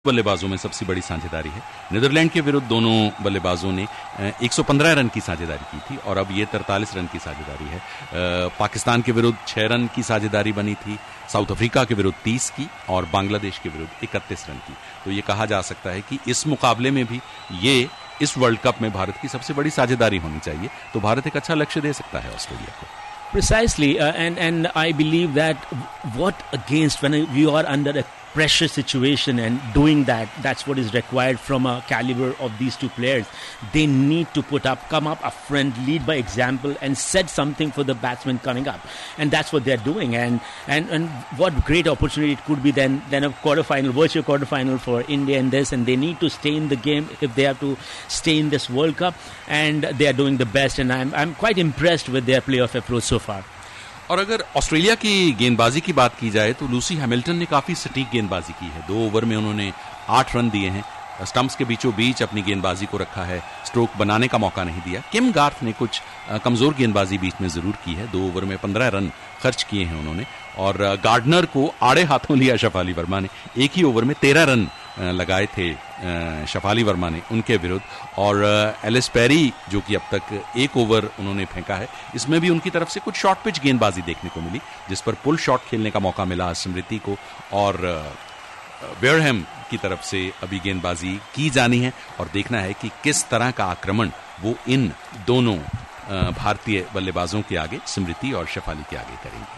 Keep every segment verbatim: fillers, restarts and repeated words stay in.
बल्लेबाजों में सबसे बड़ी साझेदारी है। नीदरलैंड के विरुद्ध दोनों बल्लेबाजों ने एक सौ पंद्रह रन की साझेदारी की थी और अब ये तैंतालीस रन की साझेदारी है। पाकिस्तान के विरुद्ध छह रन की साझेदारी बनी थी, साउथ अफ्रीका के विरुद्ध तीस की और बांग्लादेश के विरुद्ध इकतीस रन की। तो ये कहा जा सकता है कि इस मुकाबले में भी ये इस वर्ल्ड कप में भारत की सबसे बड़ी साझेदारी होनी चाहिए, तो भारत एक अच्छा लक्ष्य दे सकता है ऑस्ट्रेलिया को। Precisely, uh, and and I believe that what against when we are under a pressure situation and doing that, that's what is required from a caliber of these two players. They need to put up, come up up front, lead by example, and set something for the batsmen coming up, and that's what they're doing. And and and what great opportunity it could be then then a quarterfinal, virtual quarterfinal for India in this, and they need to stay in the game if they have to stay in this World Cup, and they are doing the best. And I'm I'm quite impressed with their playoff approach so far. और अगर Australia की गेंदबाजी की बात की जाए तो Lucy Hamilton ने काफी सटीक गेंदबाजी की है। दो ओवर में उन्होंने आठ रन दिए हैं, स्टंप्स के बीचों बीच अपनी गेंदबाजी को रखा है, स्ट्रोक बनाने का मौका नहीं दिया। किम गार्थ ने कुछ कमजोर गेंदबाजी बीच में जरूर की है, दो ओवर में पंद्रह रन खर्च किए हैं उन्होंने, और गार्डनर को आड़े हाथों लिया शफाली वर्मा ने। एक ही ओवर में तेरह रन लगाए थे शफाली वर्मा ने उनके विरुद्ध, और एलिस पेरी जो कि अब तक एक ओवर उन्होंने फेंका है, इसमें भी उनकी तरफ से कुछ शॉर्ट पिच गेंदबाजी देखने को मिली, जिस पर पुल शॉट खेलने का मौका मिला स्मृति को, और वेयरहैम की तरफ से अभी गेंदबाजी की जानी है और देखना है कि किस तरह का आक्रमण वो इन दोनों भारतीय बल्लेबाजों के आगे, स्मृति और शफाली के आगे करेंगे।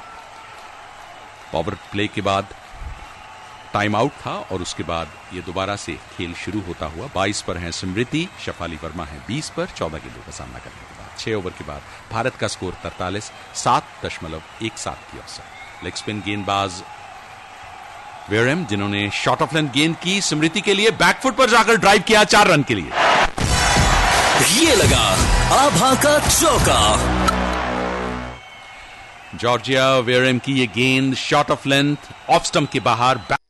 पावर प्ले के बाद टाइम आउट था और उसके बाद ये दोबारा से खेल शुरू होता हुआ। बाईस पर हैं स्मृति, शफाली वर्मा है बीस पर, चौदह गेंदों का सामना करने के बाद छह ओवर के बाद भारत का स्कोर तैंतालीस, सात दशमलव एक सात की औसत। लेग स्पिन गेंदबाज वेयरहैम, जिन्होंने शॉट ऑफ लेंथ गेंद की स्मृति के लिए, बैकफुट पर जाकर ड्राइव किया चार रन के लिए। ये लगा आभा का चौका। जॉर्जिया वेयरहैम की ये गेंद shot of length off stump के बाहर।